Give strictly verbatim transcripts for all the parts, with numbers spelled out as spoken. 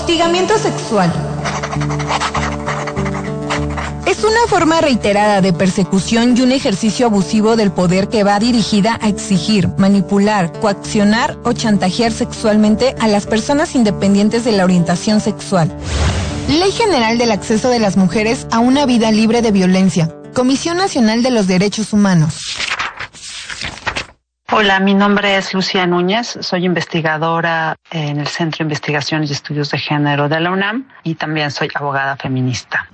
Hostigamiento sexual. Es una forma reiterada de persecución y un ejercicio abusivo del poder que va dirigida a exigir, manipular, coaccionar o chantajear sexualmente a las personas independientes de la orientación sexual. Ley General del Acceso de las Mujeres a una Vida Libre de Violencia. Comisión Nacional de los Derechos Humanos. Hola, mi nombre es Lucía Núñez, soy investigadora en el Centro de Investigación y Estudios de Género de la UNAM y también soy abogada feminista.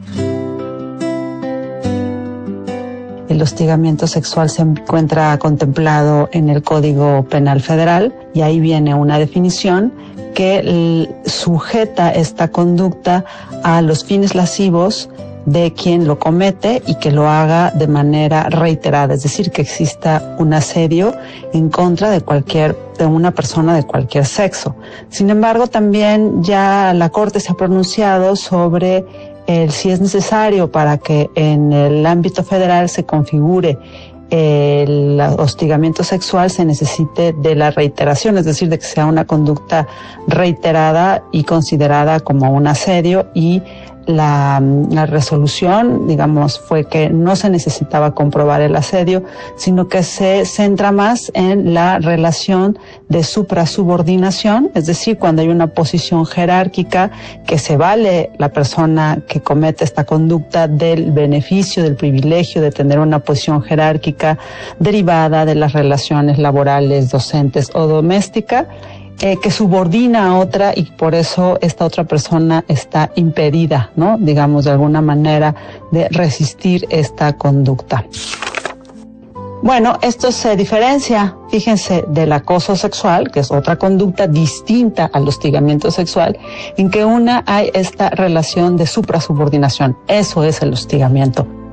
El hostigamiento sexual se encuentra contemplado en el Código Penal Federal y ahí viene una definición que sujeta esta conducta a los fines lascivos de quien lo comete y que lo haga de manera reiterada, es decir, que exista un asedio en contra de cualquier, de una persona de cualquier sexo. Sin embargo, también ya la Corte se ha pronunciado sobre el si es necesario para que en el ámbito federal se configure el hostigamiento sexual, se necesite de la reiteración, es decir, de que sea una conducta reiterada y considerada como un asedio, y La, la resolución, digamos, fue que no se necesitaba comprobar el asedio, sino que se centra más en la relación de suprasubordinación, es decir, cuando hay una posición jerárquica que se vale la persona que comete esta conducta del beneficio, del privilegio de tener una posición jerárquica derivada de las relaciones laborales, docentes o domésticas, Eh, que subordina a otra y por eso esta otra persona está impedida, ¿no? Digamos, de alguna manera de resistir esta conducta. Bueno, esto se diferencia, fíjense, del acoso sexual, que es otra conducta distinta al hostigamiento sexual, en que una hay esta relación de suprasubordinación. Eso es el hostigamiento.